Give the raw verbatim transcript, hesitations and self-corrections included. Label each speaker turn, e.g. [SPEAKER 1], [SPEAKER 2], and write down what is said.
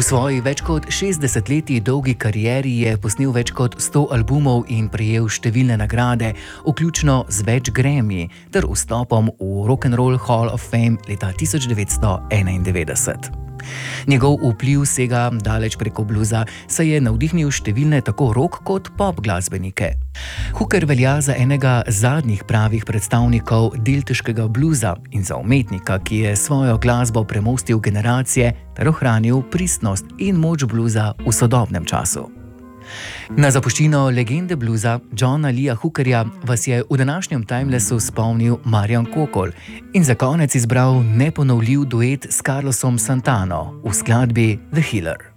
[SPEAKER 1] V svoji več kot šestdeset letij dolgi karieri je posnel več kot sto albumov in prejel številne nagrade, vključno z več Grammy ter vstopom v Rock and Roll Hall of Fame leta tisoč devetsto enaindevetdeset. Njegov vpliv sega daleč preko bluza, saj je navdihnil številne tako rock kot pop glasbenike. Hooker velja za enega zadnjih pravih predstavnikov deltaškega bluza in za umetnika, ki je svojo glasbo premostil generacije ter ohranil pristnost in moč bluza v sodobnem času. Na zapuščino legende bluza Johna Leea Hookerja vas je v današnjem Timelessu spomnil Marjan Kokol in za konec izbral neponovljiv duet s Carlosom Santano v skladbi The Healer.